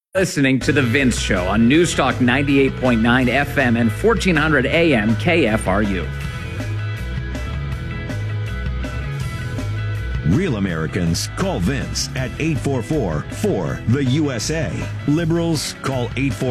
Listening to The Vince Show on Newstalk 98.9 FM and 1400 AM KFRU. Real Americans call Vince at 844-4-THE-USA. Liberals call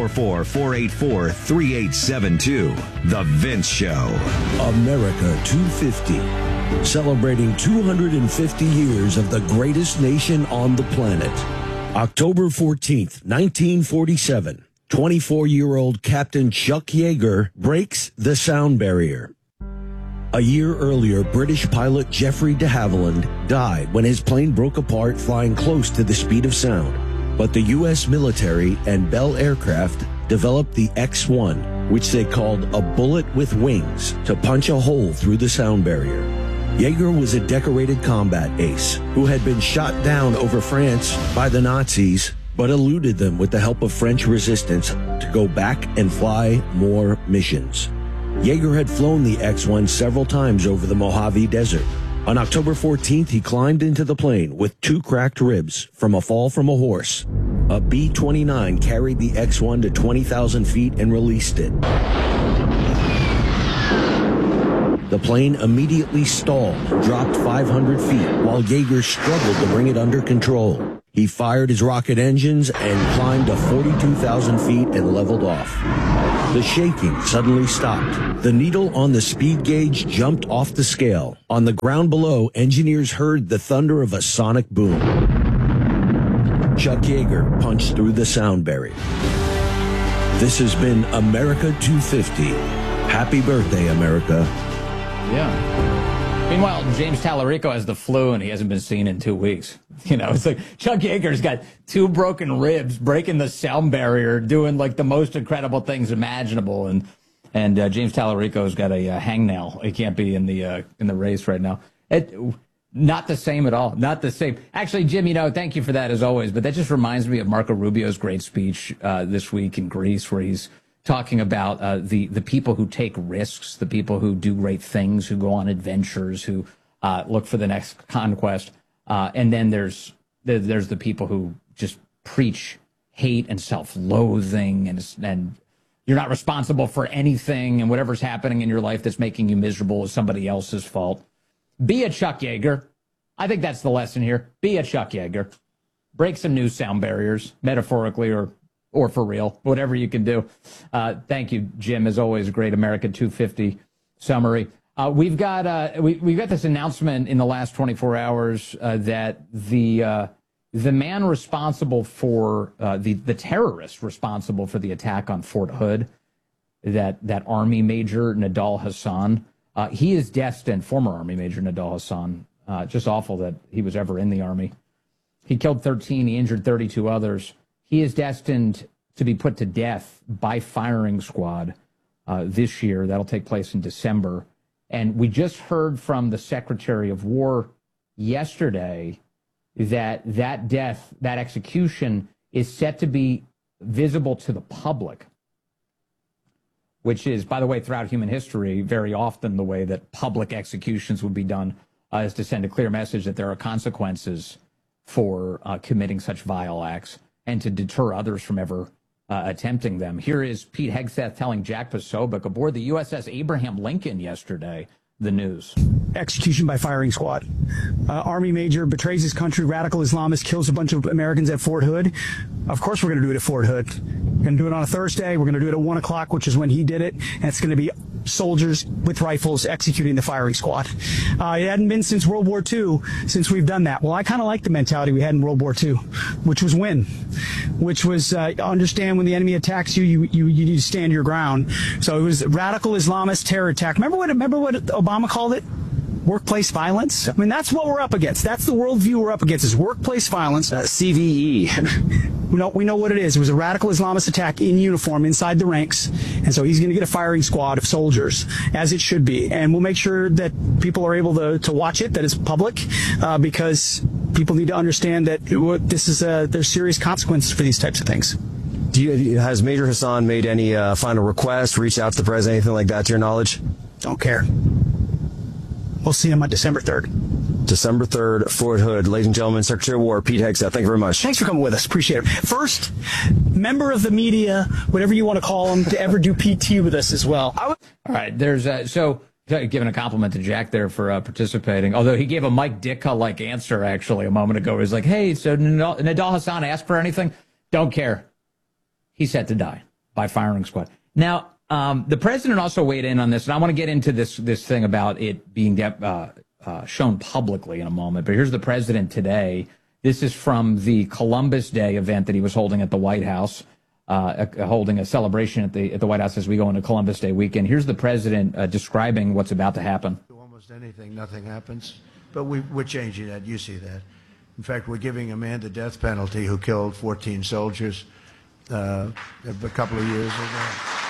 844-484-3872. The Vince Show. America 250. Celebrating 250 years of the greatest nation on the planet. October 14th, 1947. 24-year-old Captain Chuck Yeager breaks the sound barrier. A year earlier, British pilot Geoffrey de Havilland died when his plane broke apart flying close to the speed of sound. But the U.S. military and Bell Aircraft developed the X-1, which they called a bullet with wings, to punch a hole through the sound barrier. Yeager was a decorated combat ace who had been shot down over France by the Nazis, but eluded them with the help of French resistance to go back and fly more missions. Yeager had flown the X-1 several times over the Mojave Desert. On October 14th, he climbed into the plane with 2 cracked ribs from a fall from a horse. A B-29 carried the X-1 to 20,000 feet and released it. The plane immediately stalled and dropped 500 feet while Yeager struggled to bring it under control. He fired his rocket engines and climbed to 42,000 feet and leveled off. The shaking suddenly stopped. The needle on the speed gauge jumped off the scale. On the ground below, engineers heard the thunder of a sonic boom. Chuck Yeager punched through the sound barrier. This has been America 250. Happy birthday, America. Yeah. Meanwhile, James Tallarico has the flu and he hasn't been seen in 2 weeks. You know, it's like Chuck Yeager's got 2 broken ribs, breaking the sound barrier, doing like the most incredible things imaginable. And James Tallarico's got a hangnail. He can't be in the race right now. Not the same at all. Not the same. Actually, Jim, you know, thank you for that as always. But that just reminds me of Marco Rubio's great speech this week in Greece, where he's talking about the people who take risks, the people who do great things, who go on adventures, who look for the next conquest. And then there's the people who just preach hate and self-loathing and you're not responsible for anything, and whatever's happening in your life that's making you miserable is somebody else's fault. Be a Chuck Yeager. I think that's the lesson here. Be a Chuck Yeager. Break some new sound barriers, metaphorically or for real, whatever you can do. Thank you, Jim. As always, great America 250 summary. We've got this announcement in the last 24 hours that the man responsible for the terrorist responsible for the attack on Fort Hood, that Army Major Nidal Hasan, he is destined. Former Army Major Nidal Hasan, just awful that he was ever in the Army. He killed 13. He injured 32 others. He is destined to be put to death by firing squad this year. That'll take place in December. And we just heard from the Secretary of War yesterday that death, that execution, is set to be visible to the public, which is, by the way, throughout human history, very often the way that public executions would be done is to send a clear message that there are consequences for committing such vile acts, and to deter others from ever attempting them. Here is Pete Hegseth telling Jack Posobiec aboard the USS Abraham Lincoln yesterday, the news. Execution by firing squad. Army major betrays his country, radical Islamist, kills a bunch of Americans at Fort Hood. Of course we're going to do it at Fort Hood. We're going to do it on a Thursday. We're going to do it at 1 o'clock, which is when he did it. And it's going to be soldiers with rifles executing the firing squad. It hadn't been since World War II since we've done that. Well, I kind of like the mentality we had in World War II, which was win, which was understand when the enemy attacks you, you need to stand your ground. So it was radical Islamist terror attack. Remember what Obama called it? Workplace violence. I mean, that's what we're up against. That's the worldview we're up against, is workplace violence. CVE. We know what it is. It was a radical Islamist attack in uniform inside the ranks. And so he's going to get a firing squad of soldiers, as it should be. And we'll make sure that people are able to watch it, that it's public, because people need to understand that there's serious consequences for these types of things. Has Major Hasan made any final request, reached out to the president, anything like that, to your knowledge? Don't care. We'll see him on December 3rd. December 3rd, Fort Hood. Ladies and gentlemen, Secretary of War Pete Hegseth. Thank you very much. Thanks for coming with us. Appreciate it. First, member of the media, whatever you want to call him, to ever do PT with us as well. All right, there's so giving a compliment to Jack there for participating, although he gave a Mike Ditka-like answer actually a moment ago. He was like, hey, so Nidal Hasan asked for anything? Don't care. He's set to die by firing squad. Now, the president also weighed in on this, and I want to get into this thing about it being shown publicly in a moment. But here's the president today. This is from the Columbus Day event that he was holding at the White House, holding a celebration at the White House as we go into Columbus Day weekend. Here's the president describing what's about to happen. Almost anything, nothing happens. But we're changing that. You see that. In fact, we're giving a man the death penalty who killed 14 soldiers a couple of years ago.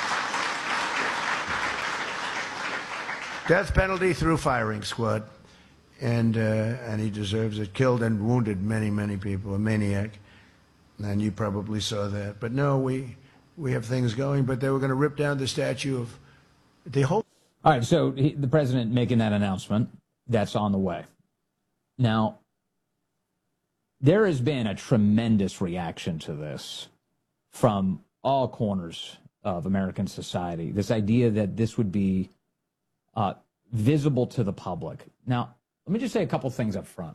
Death penalty through firing squad. And he deserves it. Killed and wounded many, many people. A maniac. And you probably saw that. But no, we have things going. But they were going to rip down the statue of the whole. All right, so the president making that announcement, that's on the way. Now, there has been a tremendous reaction to this from all corners of American society. This idea that this would be visible to the public. Now, let me just say a couple things up front.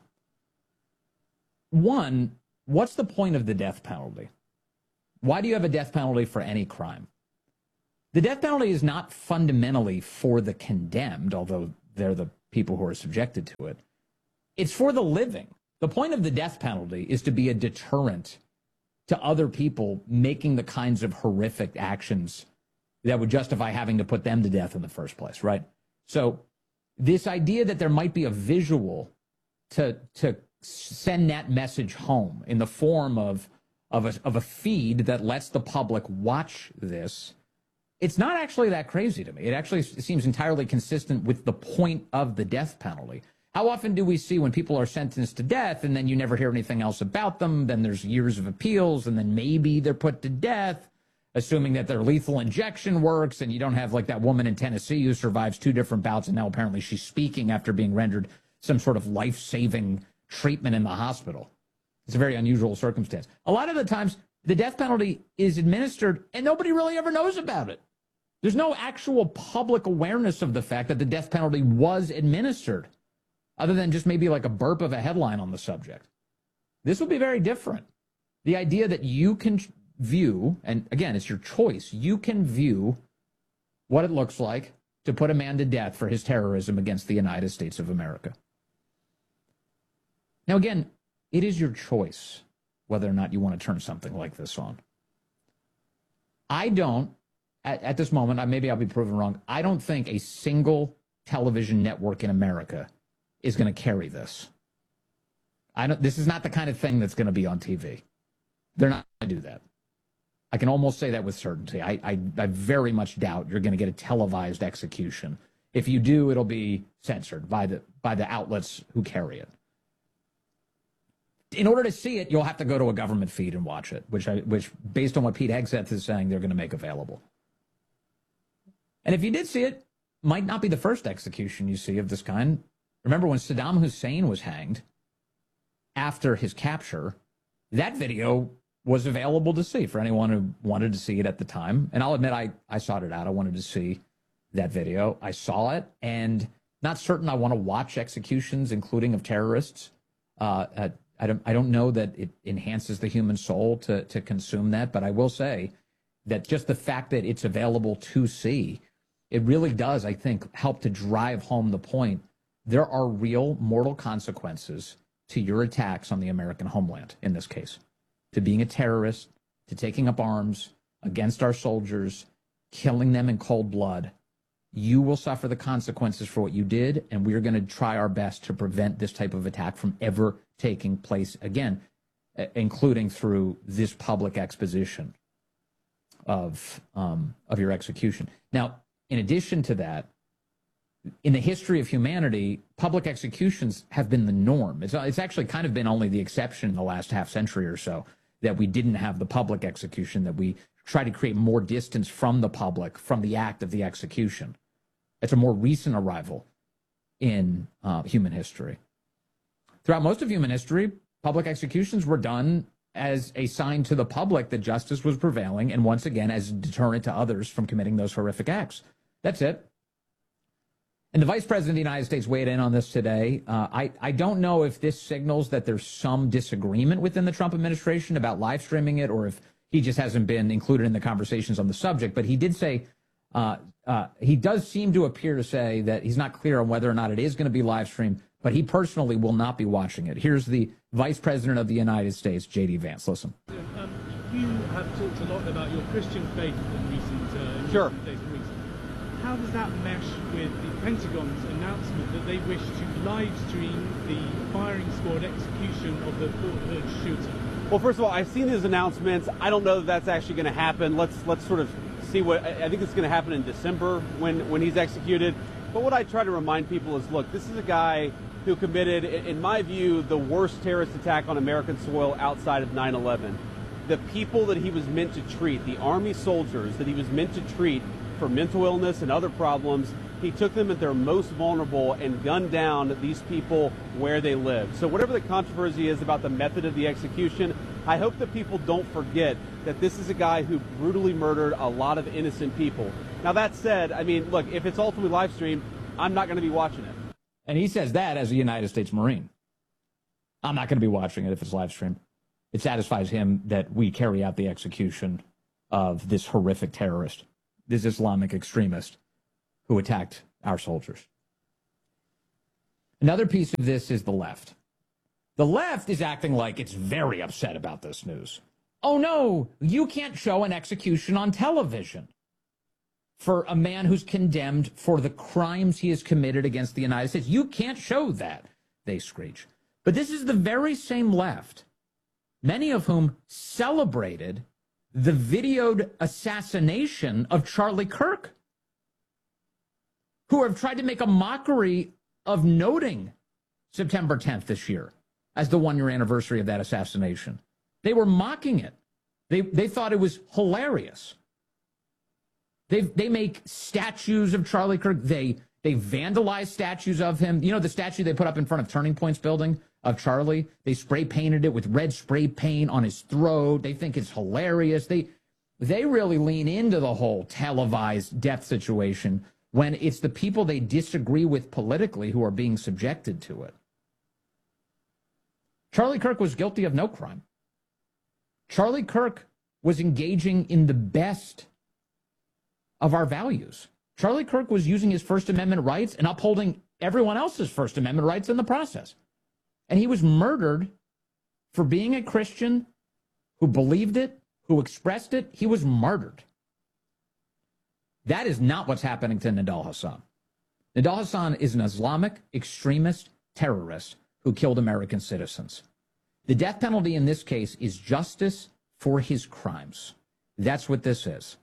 One, what's the point of the death penalty? Why do you have a death penalty for any crime? The death penalty is not fundamentally for the condemned, although they're the people who are subjected to it. It's for the living. The point of the death penalty is to be a deterrent to other people making the kinds of horrific actions that would justify having to put them to death in the first place, right? So this idea that there might be a visual to send that message home in the form of a feed that lets the public watch this, it's not actually that crazy to me. It actually seems entirely consistent with the point of the death penalty. How often do we see when people are sentenced to death and then you never hear anything else about them, then there's years of appeals, and then maybe they're put to death, assuming that their lethal injection works, and you don't have like that woman in Tennessee who survives 2 different bouts, and now apparently she's speaking after being rendered some sort of life-saving treatment in the hospital. It's a very unusual circumstance. A lot of the times, the death penalty is administered, and nobody really ever knows about it. There's no actual public awareness of the fact that the death penalty was administered, other than just maybe like a burp of a headline on the subject. This would be very different. The idea that you can view, and again, it's your choice, you can view what it looks like to put a man to death for his terrorism against the United States of America. Now, again, it is your choice whether or not you want to turn something like this on. I don't, at this moment, maybe I'll be proven wrong, I don't think a single television network in America is going to carry this. This is not the kind of thing that's going to be on TV. They're not going to do that. I can almost say that with certainty. I very much doubt you're going to get a televised execution. If you do, it'll be censored by the outlets who carry it. In order to see it, you'll have to go to a government feed and watch it, which based on what Pete Hegseth is saying, they're going to make available. And if you did see it, might not be the first execution you see of this kind. Remember when Saddam Hussein was hanged after his capture, that video was available to see for anyone who wanted to see it at the time. And I'll admit, I sought it out. I wanted to see that video. I saw it, and not certain I want to watch executions, including of terrorists. I don't know that it enhances the human soul to consume that, but I will say that just the fact that it's available to see, it really does, I think, help to drive home the point. There are real mortal consequences to your attacks on the American homeland, in this case, to being a terrorist, to taking up arms against our soldiers, killing them in cold blood. You will suffer the consequences for what you did, and we are going to try our best to prevent this type of attack from ever taking place again, including through this public exposition of your execution. Now, in addition to that, in the history of humanity, public executions have been the norm. It's actually kind of been only the exception in the last half century or so that we didn't have the public execution, that we try to create more distance from the public, from the act of the execution. It's a more recent arrival in human history. Throughout most of human history, public executions were done as a sign to the public that justice was prevailing, and once again, as a deterrent to others from committing those horrific acts. That's it. And the Vice President of the United States weighed in on this today. I don't know if this signals that there's some disagreement within the Trump administration about live streaming it, or if he just hasn't been included in the conversations on the subject. But he did say, he does seem to appear to say that he's not clear on whether or not it is going to be live streamed, but he personally will not be watching it. Here's the Vice President of the United States, J.D. Vance. Listen. You have talked a lot about your Christian faith in recent days and weeks. How does that mesh with the Pentagon's announcement that they wish to live stream the firing squad execution of the Fort Hood shooter? Well, first of all, I've seen his announcements. I don't know that that's actually going to happen. Let's sort of see what I think it's going to happen in December when he's executed. But what I try to remind people is, look, this is a guy who committed, in my view, the worst terrorist attack on American soil outside of 9/11. The people that he was meant to treat, the Army soldiers that he was meant to treat for mental illness and other problems, he took them at their most vulnerable and gunned down these people where they live. So whatever the controversy is about the method of the execution, I hope that people don't forget that this is a guy who brutally murdered a lot of innocent people. Now, that said, I mean, look, if it's ultimately live streamed, I'm not going to be watching it. And he says that as a United States Marine. I'm not going to be watching it if it's live streamed. It satisfies him that we carry out the execution of this horrific terrorist, this Islamic extremist who attacked our soldiers. Another piece of this is the left. The left is acting like it's very upset about this news. Oh, no, you can't show an execution on television for a man who's condemned for the crimes he has committed against the United States. You can't show that, they screech. But this is the very same left, many of whom celebrated the videoed assassination of Charlie Kirk, who have tried to make a mockery of noting September 10th this year as the one-year anniversary of that assassination. They were mocking it. They thought it was hilarious. They make statues of Charlie Kirk. They vandalize statues of him. You know, the statue they put up in front of Turning Point's building of Charlie? They spray painted it with red spray paint on his throat. They think it's hilarious. They really lean into the whole televised death situation when it's the people they disagree with politically who are being subjected to it. Charlie Kirk was guilty of no crime. Charlie Kirk was engaging in the best of our values. Charlie Kirk was using his First Amendment rights and upholding everyone else's First Amendment rights in the process. And he was murdered for being a Christian who believed it, who expressed it. He was murdered. That is not what's happening to Nidal Hasan. Nidal Hasan is an Islamic extremist terrorist who killed American citizens. The death penalty in this case is justice for his crimes. That's what this is.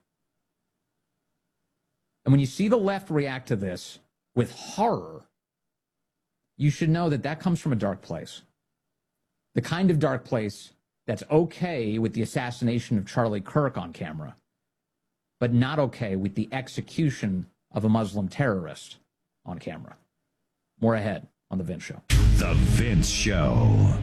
And when you see the left react to this with horror, you should know that that comes from a dark place. The kind of dark place that's okay with the assassination of Charlie Kirk on camera, but not okay with the execution of a Muslim terrorist on camera. More ahead on The Vince Show. The Vince Show.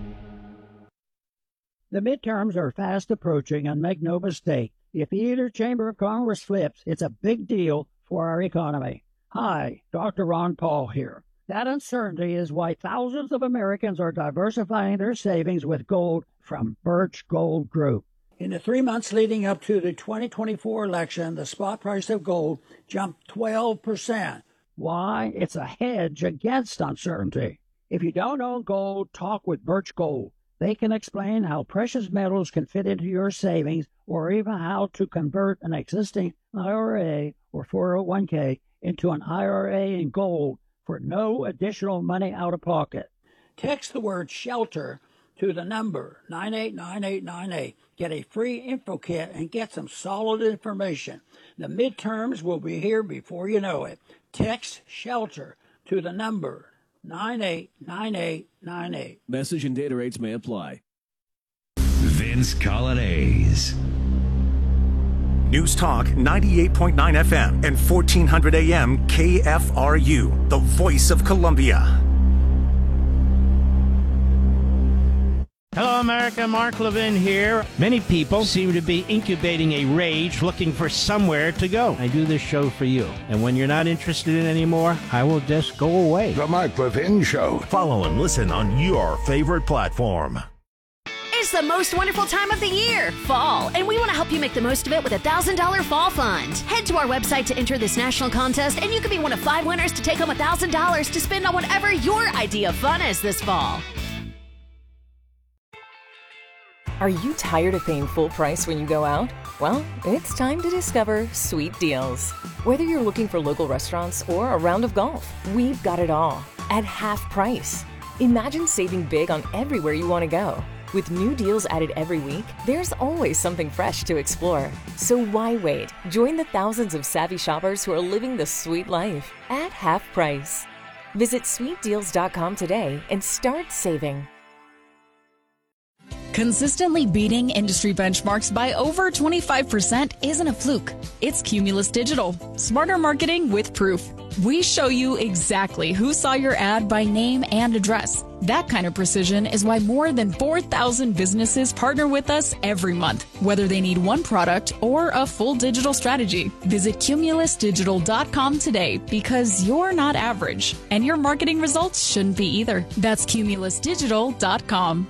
The midterms are fast approaching, and make no mistake, if either chamber of Congress flips, it's a big deal for our economy. Hi, Dr. Ron Paul here. That uncertainty is why thousands of Americans are diversifying their savings with gold from Birch Gold Group. In the 3 months leading up to the 2024 election, the spot price of gold jumped 12%. Why? It's a hedge against uncertainty. If you don't own gold, talk with Birch Gold. They can explain how precious metals can fit into your savings, or even how to convert an existing IRA or 401k into an IRA in gold for no additional money out of pocket. Text the word SHELTER to the number 989898. Get a free info kit and get some solid information. The midterms will be here before you know it. Text SHELTER to the number 989898. Message and data rates may apply. Vince Colonnese. News Talk 98.9 FM and 1400 AM KFRU, the voice of Columbia. Hello, America. Mark Levin here. Many people seem to be incubating a rage looking for somewhere to go. I do this show for you. And when you're not interested in anymore, I will just go away. The Mark Levin Show. Follow and listen on your favorite platform. It's the most wonderful time of the year, fall, and we want to help you make the most of it with a $1,000 fall fund. Head to our website to enter this national contest, and you could be one of 5 winners to take home $1,000 to spend on whatever your idea of fun is this fall. Are you tired of paying full price when you go out? Well, it's time to discover Sweet Deals. Whether you're looking for local restaurants or a round of golf, we've got it all at half price. Imagine saving big on everywhere you want to go. With new deals added every week, there's always something fresh to explore. So why wait? Join the thousands of savvy shoppers who are living the sweet life at half price. Visit sweetdeals.com today and start saving. Consistently beating industry benchmarks by over 25% isn't a fluke. It's Cumulus Digital. Smarter marketing with proof. We show you exactly who saw your ad by name and address. That kind of precision is why more than 4,000 businesses partner with us every month, whether they need one product or a full digital strategy. Visit cumulusdigital.com today because you're not average, and your marketing results shouldn't be either. That's cumulusdigital.com.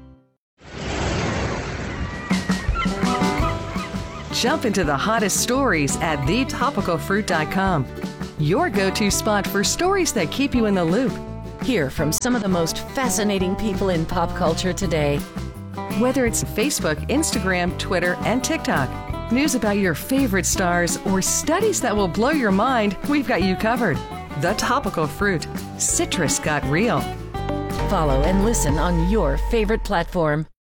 Jump into the hottest stories at thetopicalfruit.com. Your go-to spot for stories that keep you in the loop. Hear from some of the most fascinating people in pop culture today. Whether it's Facebook, Instagram, Twitter, and TikTok, news about your favorite stars, or studies that will blow your mind, we've got you covered. The Topical Fruit. Citrus got real. Follow and listen on your favorite platform.